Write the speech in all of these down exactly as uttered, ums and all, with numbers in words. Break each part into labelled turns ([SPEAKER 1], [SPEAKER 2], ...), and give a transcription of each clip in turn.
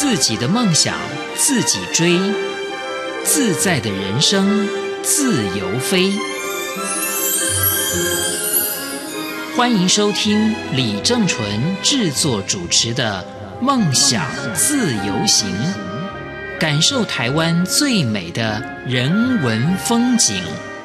[SPEAKER 1] 自己的梦想自己追，自在的人生自由飞。欢迎收听李正纯制作主持的《梦想自由行》，感受台湾最美的人文风景。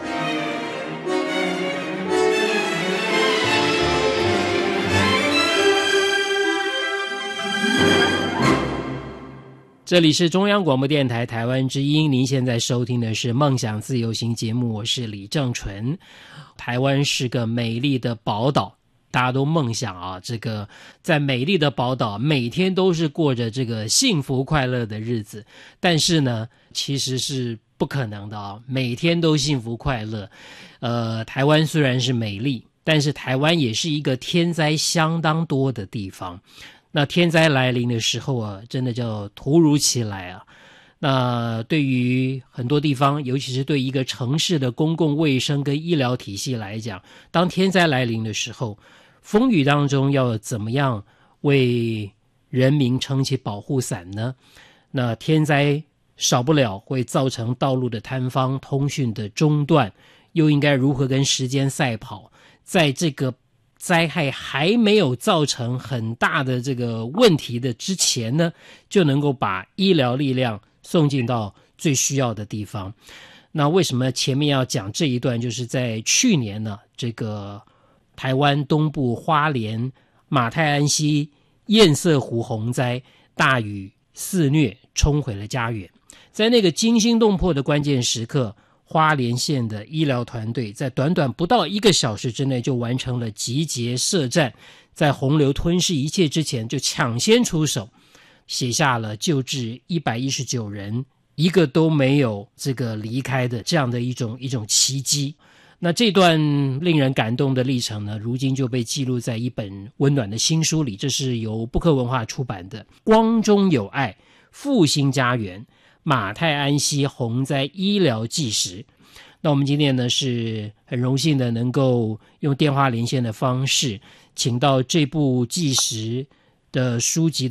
[SPEAKER 2] 这里是中央广播电台台湾之音，您现在收听的是《梦想自由行》节目，我是李正纯。台湾是个美丽的宝岛，大家都梦想啊，这个在美丽的宝岛每天都是过着这个幸福快乐的日子，但是呢，其实是不可能的啊，每天都幸福快乐。呃，台湾虽然是美丽，但是台湾也是一个天灾相当多的地方。那天灾来临的时候啊，真的叫突如其来啊。那对于很多地方，尤其是对一个城市的公共卫生跟医疗体系来讲，当天灾来临的时候，风雨当中要怎么样为人民撑起保护伞呢？那天灾少不了会造成道路的坍方、通讯的中断，又应该如何跟时间赛跑，在这个灾害还没有造成很大的这个问题的之前呢，就能够把医疗力量送进到最需要的地方。那为什么前面要讲这一段，就是在去年呢，这个台湾东部花莲马太安溪堰塞湖洪灾，大雨肆虐，冲毁了家园。在那个惊心动魄的关键时刻，花莲县的医疗团队在短短不到一个小时之内就完成了集结设战，在洪流吞噬一切之前就抢先出手，写下了救治一百一十九人一个都没有这个离开的这样的一种一种奇迹。那这段令人感动的历程呢，如今就被记录在一本温暖的新书里，这是由布克文化出版的《光中有爱：复兴家园马太安溪洪灾医疗纪实》。那我们今天呢是很荣幸的能够用电话连线的方式，请到这部纪实的书籍